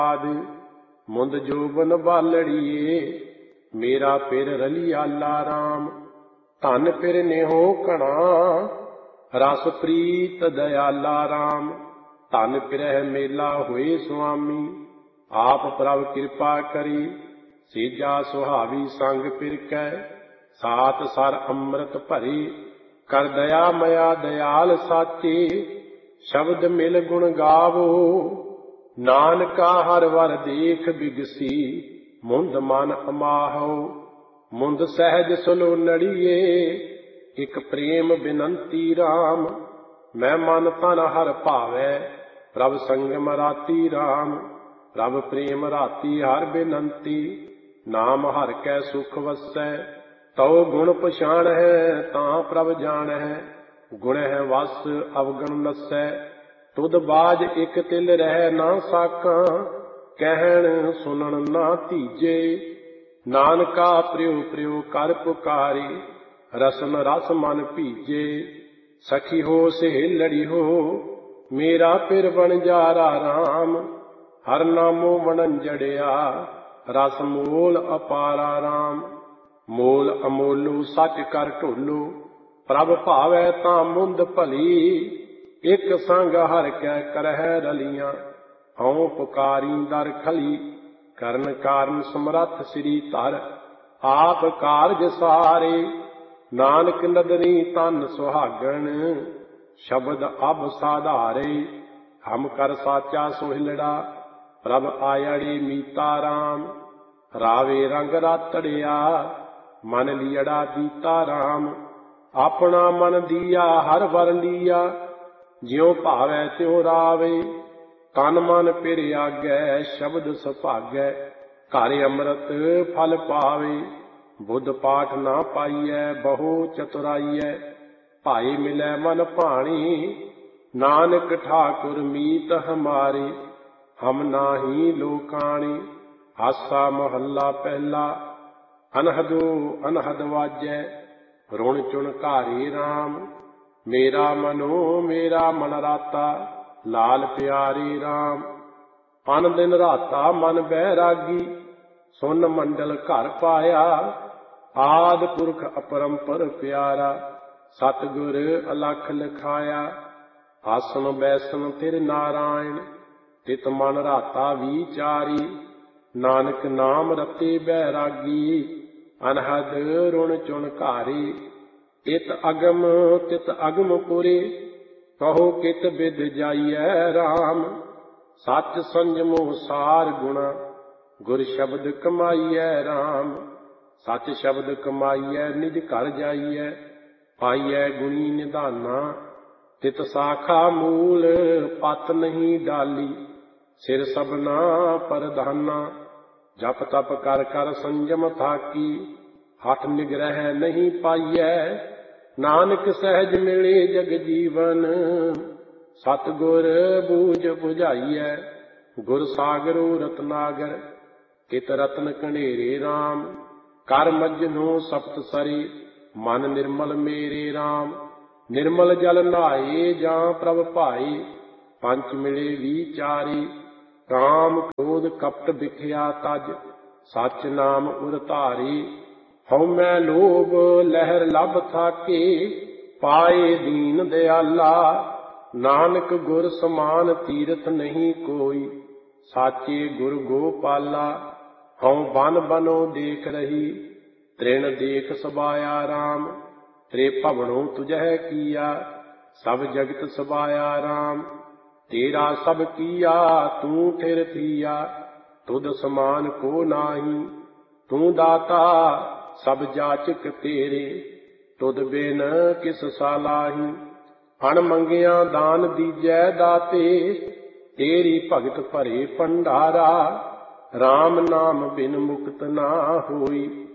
ਮੁੰਦ ਜੋਬਨ ਬਾਲੜੀਏ, ਮੇਰਾ ਪਿਰ ਰਲੀਆਲਾ ਰਾਮ। ਧਨ ਪਿਰ ਨੇਹੋ ਘਣਾ, ਰਸ ਪ੍ਰੀਤ ਦਇਆਲਾ ਰਾਮ। ਧਨ ਪਿਰਹਿ ਮੇਲਾ ਹੋਏ ਸੁਆਮੀ, ਆਪ ਪ੍ਰਭ ਕਿਰਪਾ ਕਰੀ। ਸੇਜਾ ਸੁਹਾਵੀ ਸੰਗ ਪਿਰ ਕੈ, ਸਾਤ ਸਰ ਅੰਮ੍ਰਿਤ ਭਰੀ। ਕਰ ਦਇਆ ਮਇਆ ਦਇਆਲ ਸਾਚੇ, ਸ਼ਬਦ ਮਿਲ ਗੁਣ ਗਾਵੋ। ਨਾਨਕਾ ਹਰ ਵਰ ਦੇਖ ਬਿਗਸੀ, ਮੁੰਦ ਮਨ ਅਮਾਹੋ। ਮੁੰਦ ਸਹਿਜ ਸੁਲੋਨੜੀਏ, ਇਕ ਪ੍ਰੇਮ ਬਿਨੰਤੀ ਰਾਮ। ਮੈਂ ਮਨ ਤਨ ਹਰ ਭਾਵੈ, ਪ੍ਰਭ ਸੰਗਮ ਰਾਤੀ ਰਾਮ। ਪ੍ਰਭ ਪ੍ਰੇਮ ਰਾਤੀ ਹਰ ਬਿਨੰਤੀ, ਨਾਮ ਹਰ ਕੈ ਸੁਖ ਵਸੈ। ਤਉ ਗੁਣ ਪਛਾਣਹਿ, ਤਾਂ ਪ੍ਰਭ ਜਾਣਹਿ। ਗੁਣਹਿ ਵਸ ਅਵਗਣ ਨਸੈ, ਤੁਧ ਬਾਝ ਇਕ ਤਿਲ ਰਹਿ ਨਾ ਸਾਕਾਂ। ਕਹਿਣ ਸੁਣਨ ਨਾ ਧੀਜੇ, ਨਾਨਕਾ ਪ੍ਰਿਉ ਪ੍ਰਿਉ ਕਰ ਪੁਕਾਰੀ। ਰਸਨ ਰਸ ਮਨ ਭੀਜੇ, ਸਖੀ ਹੋ ਸਹੇਲੜੀ ਹੋ। ਮੇਰਾ ਪਿਰ ਵਣਜਾਰਾ ਰਾਮ, ਹਰ ਨਾਮੋ ਵਣੰਜੜਿਆ। ਰਸ ਮੋਲ ਅਪਾਰਾ ਰਾਮ, ਮੋਲ ਅਮੋਲੂ ਸੱਚ ਕਰ ਢੋਲੂ। ਪ੍ਰਭ ਭਾਵੈ ਤਾਂ ਮੁੰਦ ਭਲੀ, ਇਕ ਸੰਗ ਹਰ ਕੈ ਕਰਹਿ ਰਲੀਆਂ। ਹਉ ਪੁਕਾਰੀ ਦਰ ਖਲੀ, ਕਰਨ ਕਾਰਨ ਸਮਰੱਥ ਸ੍ਰੀ ਧਰ। ਆਪ ਕਾਰਜ ਸਾਰੇ, ਨਾਨਕ ਨਦਰੀ ਤਨ ਸੁਹਾਗਣ। ਸ਼ਬਦ ਅਬ ਸਾਧਾਰੇ, ਹਮ ਕਰ ਸਾਚਾ ਸੋਹਿਲੜਾ। ਪ੍ਰਭ ਆਇੜੀ ਮੀਤਾ ਰਾਮ, ਰਾਵੇ ਰੰਗ ਰਾਤੜਿਆ। ਮਨ ਲੀੜਾ ਦੀਤਾ ਰਾਮ, ਆਪਣਾ ਮਨ ਦੀਆ ਹਰ ਵਰ ਲੀਆ। ਜਿਉ ਭਾਵੈ ਤਿਉ ਰਾਵੇ, ਤਨ ਮਨ ਪਿਰ ਆਗੈ। ਸ਼ਬਦ ਸੁਭਾਗੈ, ਘਰ ਅੰਮ੍ਰਿਤ ਫਲ ਪਾਵੇ। ਬੁੱਧ ਪਾਠ ਨਾ ਪਾਈਐ, ਬਹੁ ਚਤੁਰਾਈਐ। ਭਾਈ ਮਿਲੈ ਮਨ ਭਾਣੀ, ਨਾਨਕ ਠਾਕੁਰ ਮੀਤ ਹਮਾਰੇ। ਹਮ ਨਾਹੀ ਲੋਕਾਣੀ, ਹਾਸਾ ਮਹੱਲਾ ਪਹਿਲਾ। ਅਨਹਦੋ ਅਨਹਦ ਵਾਜੈ, ਰੁਣ ਚੁਣ ਘਾਰੇ ਰਾਮ। ਮੇਰਾ ਮਨੋ ਮੇਰਾ ਮਨ ਰਾਤਾ, ਲਾਲ ਪਿਆਰੇ ਰਾਮ। ਅਨ ਦਿਨ ਰਾਤਾ ਮਨ ਬੈਰਾਗੀ, ਸੁਨ ਮੰਡਲ ਘਰ ਪਾਇਆ। ਆਦਿ ਪੁਰਖ ਅਪਰੰਪਰ ਪਿਆਰਾ, ਸਤਿਗੁਰ ਅਲਖ ਲਿਖਾਇਆ। ਆਸਨ ਬੈਸਨ ਤਿਰ ਨਾਰਾਇਣ, ਤਿਤ ਮਨ ਰਾਤਾ ਵਿਚਾਰੀ। ਨਾਨਕ ਨਾਮ ਰਤੇ ਬੈਰਾਗੀ, ਅਨਹਦ ਰੁਣ ਚੁਣ ਘਾਰੇ। ਇਤ ਅਗਮ ਪੁਰੇ, ਕਹੋ ਕਿਤ ਬਿਦ ਜਾਈਐ ਰਾਮ। ਸੱਚ ਸੰਜਮੋ ਸਾਰ ਗੁਣਾ, ਗੁਰ ਸ਼ਬਦ ਕਮਾਈਐ ਰਾਮ। ਸੱਚ ਸ਼ਬਦ ਕਮਾਈਐ, ਨਿਜ ਘਰ ਜਾਈਐ। ਪਾਈਐ ਗੁਣੀ ਨਿਧਾਨਾ, ਤਿਤ ਸਾਖਾ ਮੂਲ। ਪਤ ਨਹੀਂ ਡਾਲੀ, ਸਿਰ ਸਭਨਾ ਪ੍ਰਧਾਨਾ। ਜਪ ਤਪ ਕਰ ਕਰ ਸੰਜਮ ਥਾਕੀ, ਹਠ ਨਿਗ੍ਰਹਿ ਨਹੀਂ ਪਾਈਐ। ਨਾਨਕ ਸਹਿਜ ਮਿਲੇ ਜਗ ਜੀਵਨ, ਸਤਿਗੁਰ ਬੂਝ ਬੁਝਾਈਐ। ਗੁਰ ਸਾਗਰੋ ਰਤਨਾਗਰ, ਕਿਤ ਰਤਨ ਕਨੇਰੇ ਰਾਮ। ਕਰ ਮਜਨੂ ਸਪਤ ਸਰੀ, ਮਨ ਨਿਰਮਲ ਮੇਰੇ ਰਾਮ। ਨਿਰਮਲ ਜਲ ਨਹਾਏ, ਜਾਂ ਪ੍ਰਭ ਭਾਈ। ਪੰਚ ਮਿਲੇ ਵਿਚਾਰੀ, ਕਾਮ ਕ੍ਰੋਧ ਕਪਟ ਬਿਖਿਆ ਤਜ। ਸੱਚ ਨਾਮ ਉਰ ਧਾਰੀ, ਹਉਮੈ ਲੋਭ ਲਹਿਰ ਲਭ ਥਾਕੇ। ਪਾਏ ਦੀਨ ਦਿਆਲਾ, ਨਾਨਕ ਗੁਰ ਸਮਾਨ ਤੀਰਥ ਨਹੀਂ ਕੋਈ। ਸਾਚੇ ਗੁਰ ਗੋਪਾਲਾ, ਹਉ ਬਨ ਬਨੋ ਦੇਖ ਰਹੀ। ਤ੍ਰਿਣ ਦੇਖ ਸਬਾਇਆ ਰਾਮ, ਤ੍ਰੇ ਭਵਨੋ ਤੁਝਹਿ ਕੀਆ। ਸਭ ਜਗਤ ਸਬਾਇਆ ਰਾਮ, ਤੇਰਾ ਸਭ ਕੀਆ ਤੂੰ ਠਿਰ ਥੀਆ। ਤੁਧ ਸਮਾਨ ਕੋ ਨਾਹੀ, ਤੂੰ ਦਾਤਾ ਸਭ ਜਾਚਕ ਤੇਰੇ। ਤੁਧ ਬਿਨ ਕਿਸ ਸਾਲਾਹੀ, ਅਣ ਮੰਗਿਆ ਦਾਨ ਦੀਜੈ ਦਾਤੇ। ਤੇਰੀ ਭਗਤ ਭਰੇ ਭੰਡਾਰਾ, ਰਾਮ ਨਾਮ ਬਿਨ ਮੁਕਤ ਨਾ ਹੋਈ।